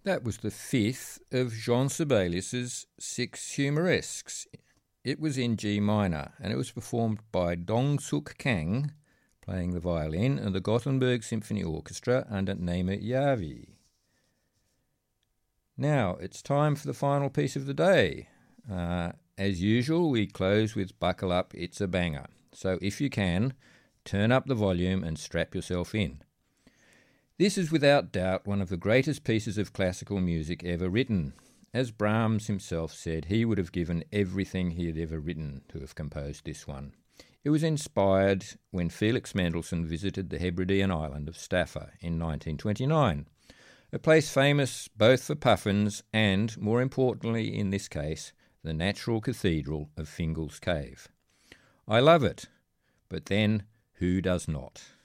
That was the fifth of Jean Sibelius's 6 Humoresques. It was in G minor, and it was performed by Dong Suk Kang, playing the violin, and the Gothenburg Symphony Orchestra under Naima Yavi. Now, it's time for the final piece of the day. As usual, we close with Buckle Up, It's a Banger. So if you can, turn up the volume and strap yourself in. This is without doubt one of the greatest pieces of classical music ever written. As Brahms himself said, he would have given everything he had ever written to have composed this one. It was inspired when Felix Mendelssohn visited the Hebridean island of Staffa in 1929, a place famous both for puffins and, more importantly in this case, the natural cathedral of Fingal's Cave. I love it, but then who does not?